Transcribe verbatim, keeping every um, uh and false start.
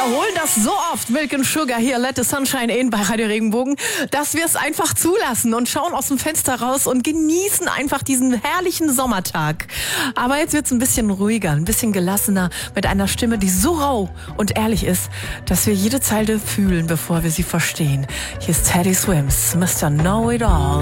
wiederholen das so oft, Milk and Sugar hier, Let the Sunshine In bei Radio Regenbogen, dass wir es einfach zulassen und schauen aus dem Fenster raus und genießen einfach diesen herrlichen Sommertag. Aber jetzt wird es ein bisschen ruhiger, ein bisschen gelassener, mit einer Stimme, die so rau und ehrlich ist, dass wir jede Zeile fühlen, bevor wir sie verstehen. Hier ist Teddy Swims, Mister Know It All.